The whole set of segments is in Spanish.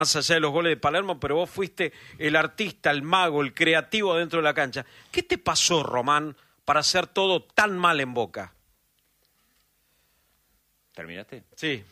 más allá de los goles de Palermo, pero vos fuiste el artista, el mago, el creativo dentro de la cancha. ¿Qué te pasó, Román, para hacer todo tan mal en Boca? ¿Terminaste? Sí.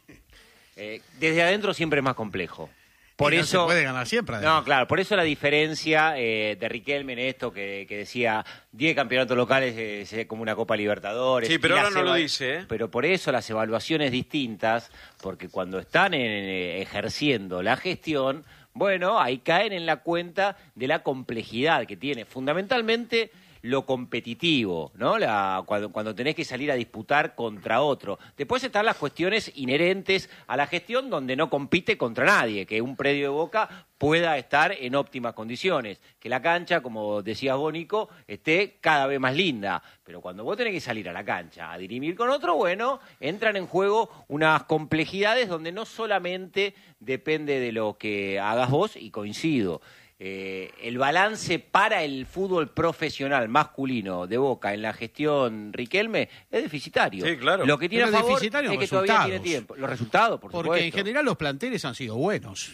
Desde adentro siempre es más complejo. Por eso no se puede ganar siempre. No, claro, por eso la diferencia de Riquelme en esto que decía 10 campeonatos locales es como una Copa Libertadores. Sí, pero ahora no lo dice, ¿eh? Pero por eso las evaluaciones distintas, porque cuando están ejerciendo la gestión, bueno, ahí caen en la cuenta de la complejidad que tiene. Fundamentalmente lo competitivo, ¿no? Cuando tenés que salir a disputar contra otro. Después están las cuestiones inherentes a la gestión donde no compite contra nadie, que un predio de Boca pueda estar en óptimas condiciones, que la cancha, como decías vos, Nico, esté cada vez más linda. Pero cuando vos tenés que salir a la cancha a dirimir con otro, bueno, entran en juego unas complejidades donde no solamente depende de lo que hagas vos, y coincido. El balance para el fútbol profesional masculino de Boca en la gestión Riquelme es deficitario. Sí, claro. Lo que tiene a favor es que todavía tiene resultados. tiempo. Los resultados, por supuesto. Porque en general los planteles han sido buenos.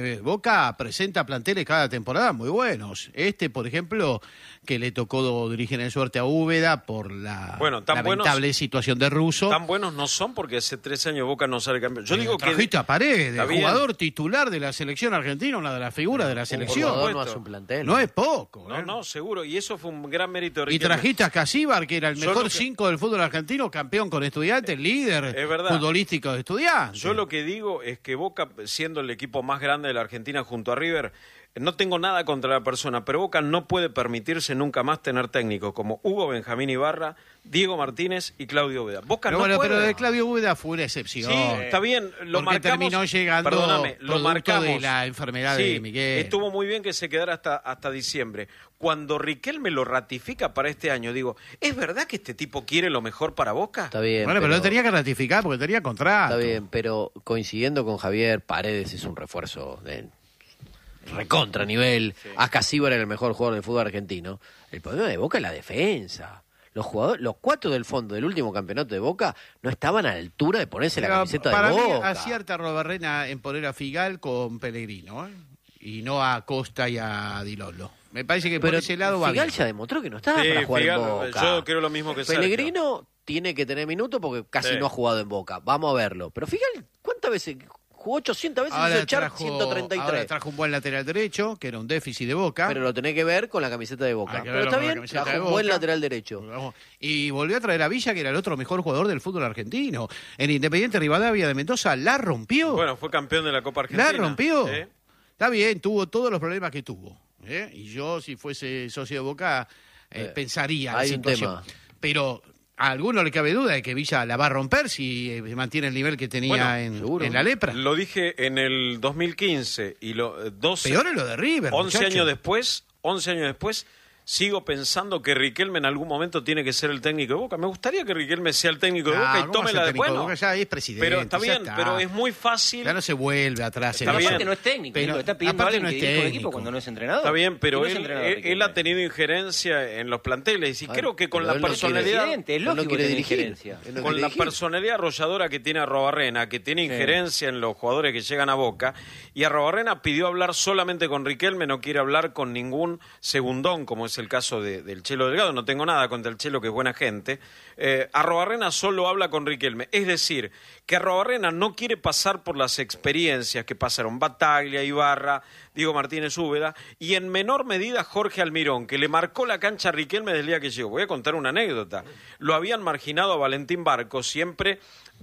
Boca presenta planteles cada temporada muy buenos. Por ejemplo, que le tocó dirigir en suerte a Úbeda por la lamentable situación de Russo. Tan buenos no son porque hace 3 años Boca no sale campeón. Yo digo que trajiste a Paredes, el bien. jugador titular de la selección argentina, una de las figuras de la selección. No hace un plantel. No es poco. No, seguro. Y eso fue un gran mérito de Y Riquelme. trajiste a Casíbar, que era el mejor lo que- 5 del fútbol argentino, campeón con Estudiantes, líder Es verdad. futbolístico de Estudiantes. Yo lo que digo es que Boca, siendo el equipo más grande de la Argentina junto a River, no tengo nada contra la persona, pero Boca no puede permitirse nunca más tener técnicos como Hugo Benjamín Ibarra, Diego Martínez y Claudio Úbeda. Boca Pero no bueno, puede. pero de Claudio Úbeda fue una excepción. Sí, está bien, lo porque marcamos. terminó llegando Perdóname, lo producto marcamos. de la enfermedad Sí, de Miguel. estuvo muy bien que se quedara hasta diciembre. Cuando Riquelme lo ratifica para este año, digo, ¿es verdad que este tipo quiere lo mejor para Boca? Está bien. Bueno, pero lo tenía que ratificar porque tenía contrato. Está bien, pero coincidiendo con Javier, Paredes es un refuerzo de recontra nivel. Sí. Casíbar era el mejor jugador del fútbol argentino. El problema de Boca es la defensa. Los 4 del fondo del último campeonato de Boca no estaban a la altura de ponerse la Pero camiseta para de mí Boca. acierta Robarrena en poner a Figal con Pellegrino, y no a Costa y a Di Lolo. Me parece que Pero por ese lado va Figal bien. ya demostró que no estaba Sí, para jugar Figal, en Boca. yo creo lo mismo que Sergio. Pellegrino tiene que tener minutos porque casi Sí. no ha jugado en Boca. Vamos a verlo. Pero Figal, ¿cuántas veces? Jugó 800 veces, hizo echar 133. ahora trajo un buen lateral derecho, que era un déficit de Boca. Pero lo tenés que ver con la camiseta de Boca. Hay que Pero verlo está con la bien, camiseta trajo de un buen Boca. lateral derecho. Y volvió a traer a Villa, que era el otro mejor jugador del fútbol argentino. En Independiente Rivadavia de Mendoza la rompió. Bueno, fue campeón de la Copa Argentina. La rompió. ¿Sí? Está bien, tuvo todos los problemas que tuvo. Y yo, si fuese socio de Boca, pensaría hay la un situación. tema. Pero a alguno le cabe duda de que Villa la va a romper si mantiene el nivel que tenía Bueno, en la lepra. Lo dije en el 2015 y 12. Peor es lo de River, 11 muchacho. años después, sigo pensando que Riquelme en algún momento tiene que ser el técnico de Boca. Me gustaría que Riquelme sea el técnico de Boca y ¿cómo tome va a la ser de técnico bueno. Boca? Ya es presidente. Pero está ya bien, está. pero es muy fácil. Ya no se vuelve atrás. Está en bien. eso. Aparte no es técnico, Pero- Nico, está pidiendo a aparte alguien no que es dirija un técnico. equipo cuando no es entrenador. Está bien, Y pero no es él, entrenador, él Riquelme. ha tenido injerencia en los planteles y Ah, creo que con pero la él no quiere personalidad... Presidente, es Él no lógico quiere que tiene dirigir. injerencia. Él no Con quiere la dirigir. personalidad arrolladora que tiene Arrobarrena, que tiene injerencia en los jugadores que llegan a Boca, y Arrobarrena pidió hablar solamente con Riquelme, no quiere hablar con ningún segundón, como es el caso del Chelo Delgado. No tengo nada contra el Chelo, que es buena gente. Arrobarrena solo habla con Riquelme. Es decir, que Arrobarrena no quiere pasar por las experiencias que pasaron Bataglia, Ibarra, Diego Martínez Úbeda, y en menor medida Jorge Almirón, que le marcó la cancha a Riquelme desde el día que llegó. Voy a contar una anécdota. Lo habían marginado a Valentín Barco, siempre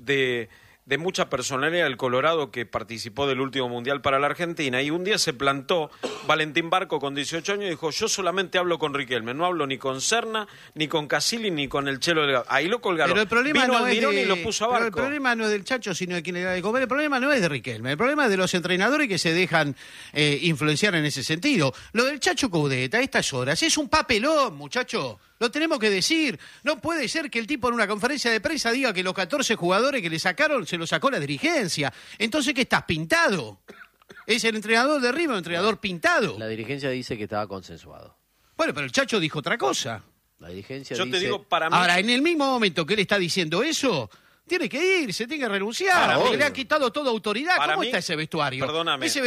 de mucha personalidad del Colorado, que participó del último Mundial para la Argentina, y un día se plantó Valentín Barco con 18 años y dijo, yo solamente hablo con Riquelme, no hablo ni con Serna, ni con Casilli, ni con el Chelo Delgado. Ahí lo colgaron. Pero el problema Vino no es Almirón de, y lo puso a pero Barco. el problema no es del Chacho, sino de quien le da de comer. El problema no es de Riquelme. El problema es de los entrenadores que se dejan influenciar en ese sentido. Lo del Chacho Coudet a estas horas es un papelón, muchacho. Lo tenemos que decir. No puede ser que el tipo en una conferencia de prensa diga que los 14 jugadores que le sacaron se los sacó la dirigencia. Entonces, ¿qué estás pintado? Es el entrenador de River, un entrenador pintado. La dirigencia dice que estaba consensuado. Bueno, pero el Chacho dijo otra cosa. La dirigencia Yo dice... te digo, para mí... Ahora, en el mismo momento que él está diciendo eso, tiene que irse, tiene que renunciar, porque obvio. le han quitado toda autoridad. Para ¿Cómo mí, está ese vestuario? perdóname. Ese